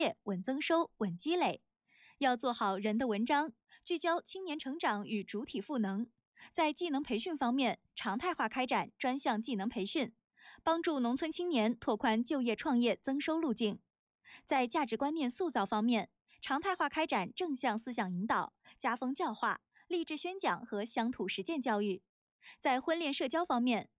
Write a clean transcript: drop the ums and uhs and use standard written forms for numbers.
业、稳增收、稳积累。要做好人的文章，聚焦青年成长与主体赋能。在技能培训方面，常态化开展专项技能培训，帮助农村青年拓宽就业创业增收路径。在价值观念塑造方面，常态化开展正向思想引导、家风教化、励志宣讲和乡土实践教育。在婚恋社交方面，